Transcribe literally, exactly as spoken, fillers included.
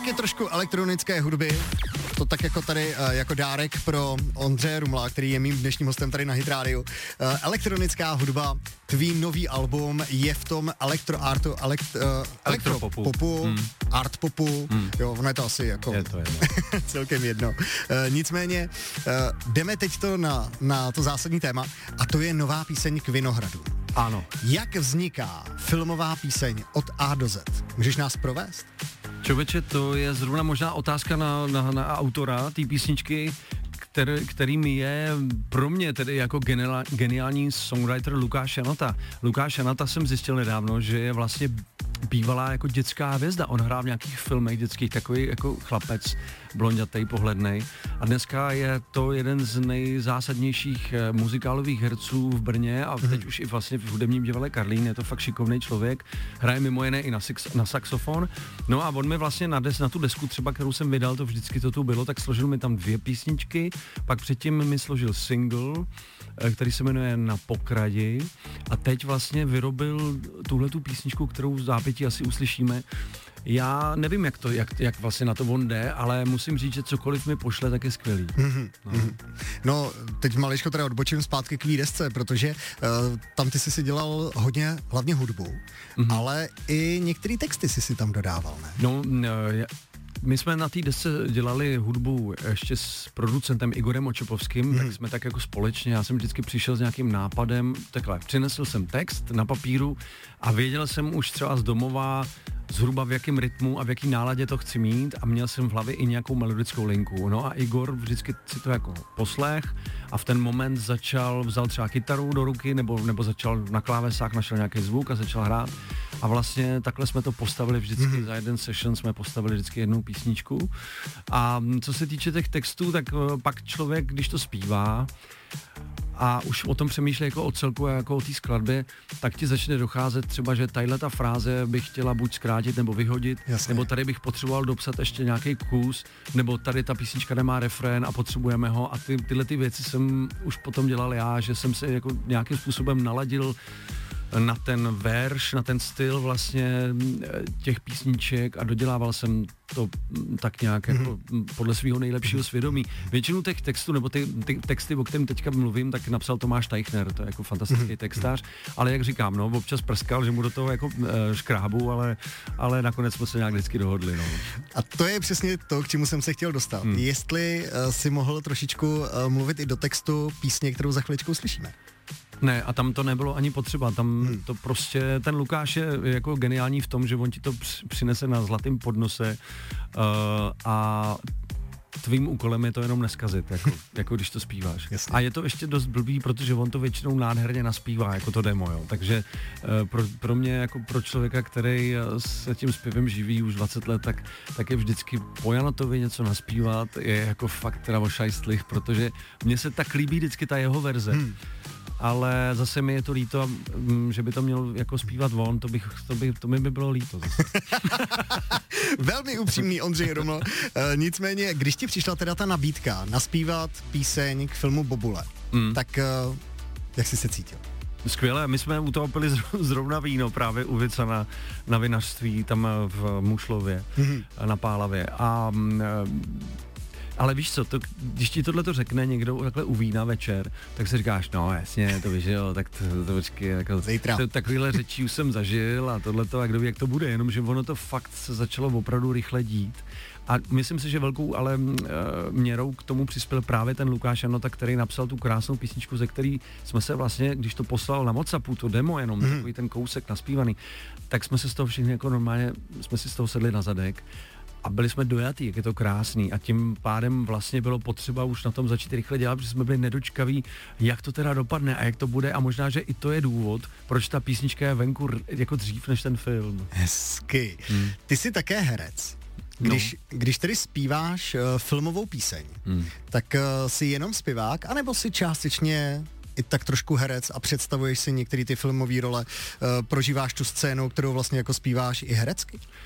taky trošku elektronické hudby. To tak jako tady, uh, jako dárek pro Ondřeje Rumla, který je mým dnešním hostem tady na Hit Radio. Uh, elektronická hudba, tvý nový album je v tom elektroartu, elekt, uh, elektropopu, popu, hmm. art popu, hmm. jo, ono je to asi jako je to jedno. celkem jedno. Uh, nicméně, uh, jdeme teď to na, na to zásadní téma a to je nová píseň k Vinohradu. Ano. Jak vzniká filmová píseň od A do Z? Můžeš nás provést? Čověče, to je zrovna možná otázka na, na, na autora té písničky, který, kterým je pro mě tedy jako geniál, geniální songwriter Lukáš Janota. Lukáš Janota jsem zjistil nedávno, že je vlastně bývalá jako dětská hvězda. On hrál v nějakých filmech dětských, takový jako chlapec, blondětej, pohlednej. A dneska je to jeden z nejzásadnějších eh, muzikálových herců v Brně a teď už i vlastně v hudebním divadle Karlín. Je to fakt šikovný člověk. Hraje mimo jiné i na, six, na saxofon. No a on mi vlastně na, des, na tu desku třeba, kterou jsem vydal, to vždycky to tu bylo, tak složil mi tam dvě písničky, pak předtím mi složil single, eh, který se jmenuje Na pokraji a teď vlastně vyrobil tuhletu písničku, kterou v zápětí asi uslyšíme. Já nevím, jak to, jak, jak vlastně na to on jde, ale musím říct, že cokoliv mi pošle, tak je skvělý. Mm-hmm. No. no, teď maličko teda odbočím zpátky k desce, protože uh, tam ty jsi si dělal hodně, hlavně hudbu, mm-hmm. ale i některé texty jsi si tam dodával, ne? No, uh, my jsme na té desce dělali hudbu ještě s producentem Igorem Očepovským, mm. tak jsme tak jako společně, já jsem vždycky přišel s nějakým nápadem, takhle, přinesl jsem text na papíru a věděl jsem už třeba z domova zhruba v jakém rytmu a v jaký náladě to chci mít a měl jsem v hlavě i nějakou melodickou linku. No a Igor vždycky si to jako poslech a v ten moment začal, vzal třeba kytaru do ruky nebo, nebo začal na klávesách, našel nějaký zvuk a začal hrát. A vlastně takhle jsme to postavili vždycky, mm-hmm. za jeden session jsme postavili vždycky jednou písničku. A co se týče těch textů, tak pak člověk, když to zpívá a už o tom přemýšlí jako o celku a jako o té skladbě, tak ti začne docházet třeba, že tadyhle ta fráze bych chtěla buď zkrátit nebo vyhodit, Jasně. nebo tady bych potřeboval dopsat ještě nějaký kus, nebo tady ta písnička nemá refrén a potřebujeme ho a ty, tyhle ty věci jsem už potom dělal já, že jsem se jako nějakým způsobem naladil na ten verš, na ten styl vlastně těch písniček a dodělával jsem to tak nějak mm-hmm. jako podle svého nejlepšího svědomí. Většinu těch textů, nebo ty, ty texty, o kterém teďka mluvím, tak napsal Tomáš Teichner, to je jako fantastický mm-hmm. textář, ale jak říkám, no, občas prskal, že mu do toho jako e, škrábu, ale, ale nakonec jsme se nějak vždycky dohodli, no. A to je přesně to, k čemu jsem se chtěl dostat. Hmm. Jestli uh, si mohl trošičku uh, mluvit i do textu písně, kterou za chviličku slyšíme. Ne, a tam to nebylo ani potřeba, tam hmm. to prostě, ten Lukáš je jako geniální v tom, že on ti to přinese na zlatém podnose uh, a tvým úkolem je to jenom neskazit, jako, jako když to zpíváš. Jasně. A je to ještě dost blbý, protože on to většinou nádherně naspívá, jako to demo, jo. Takže uh, pro, pro mě, jako pro člověka, který se tím zpěvem živí už dvacet let, tak, tak je vždycky po Janotovi něco naspívat, je jako fakt teda ošajstlich, protože mně se tak líbí vždycky ta jeho verze. Hmm. Ale zase mi je to líto, že by to měl jako zpívat on, to, bych, to, by, to mi by bylo líto zase. Velmi upřímný Ondřej Ruml. E, nicméně, když ti přišla teda ta nabídka naspívat píseň k filmu Bobule, mm. tak e, jak jsi se cítil? Skvěle, my jsme u toho pili zrovna víno právě u Vica na, na vinařství tam v Mušlově, mm-hmm. na Pálavě a e, ale víš co, to, když ti tohle to řekne někdo takhle u vína večer, tak si říkáš, no jasně, to víš, jo, tak to, to počkej, jako, to, takovýhle řečí už jsem zažil a tohleto, a kdo ví, jak to bude, jenomže ono to fakt se začalo opravdu rychle dít. A myslím si, že velkou ale e, měrou k tomu přispěl právě ten Lukáš Janota, který napsal tu krásnou písničku, ze který jsme se vlastně, když to poslal na WhatsAppu, to demo jenom, mm. takový ten kousek naspívaný, tak jsme se z toho všichni jako normálně, jsme si z toho sedli na zadek. A byli jsme dojatý, jak je to krásný a tím pádem vlastně bylo potřeba už na tom začít rychle dělat, protože jsme byli nedočkaví, jak to teda dopadne a jak to bude a možná, že i to je důvod, proč ta písnička je venku jako dřív než ten film. Hezky. Hmm. Ty jsi také herec. Když, no. když tedy zpíváš uh, filmovou píseň, hmm. tak uh, jsi jenom zpěvák, anebo jsi částečně i tak trošku herec a představuješ si některé ty filmové role, uh, prožíváš tu scénu, kterou vlastně jako zpíváš i herecky?